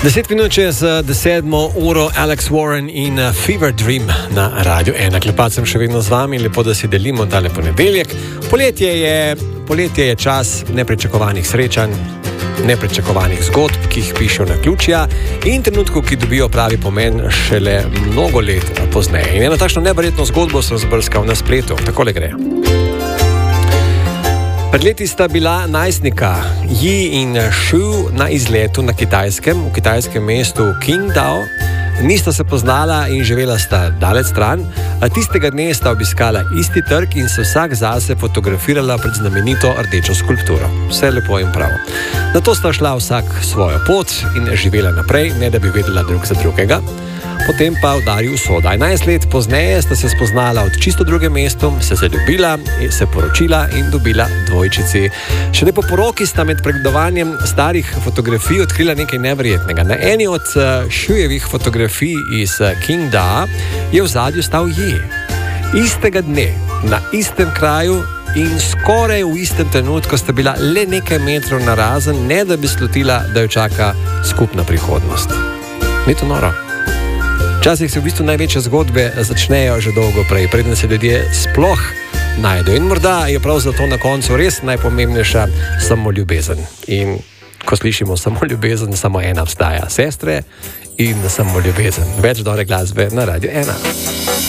10 minut čez 7 Alex Warren in Fever Dream na Radiu 1. Klepat sem še vedno z vami, lepo, da si delimo tale ponedeljek. Poletje je čas nepričakovanih srečanj, nepričakovanih zgodb, ki jih pišejo na ključja in trenutkov, ki dobijo pravi pomen šele mnogo let pozneje. In eno takšno neverjetno zgodbo sem zbrskal na spletu. Takole gre. Pred leti sta bila najstnika Yi in Shu na izletu na Kitajskem, v kitajskem mestu Qingdao. Nista se poznala in živela sta daleč stran, a tistega dne sta obiskala isti trg in se vsak zase fotografirala pred znamenito rdečo skulpturo. Vse lepo in prav. Nato sta šla vsak svojo pot in živela naprej, ne da bi vedela drug za drugega. Potem pa udaril usoda. 11 let pozneje sta se spoznala od čisto drugem mestu, se zaljubila, se poročila in dobila dvojčici. Šele po poroki sta med pregledovanjem starih fotografij odkrila nekaj neverjetnega. Na eni od Shujevih fotografij iz Qingdao je v zadju stal Yi. Istega dne, na istem kraju in skoraj v istem trenutku sta bila le nekaj metrov narazen, ne da bi slutila, da jo čaka skupna prihodnost. Ni to noro? Včasih se v bistvu največje zgodbe začnejo že dolgo prej, preden se ljudje sploh najdejo. In morda je prav zato na koncu res najpomembnejša samo ljubezen. In ko slišimo samo ljubezen, samo ena obstaja. Sestre in samo ljubezen. Več dobre glasbe na Radiu 1.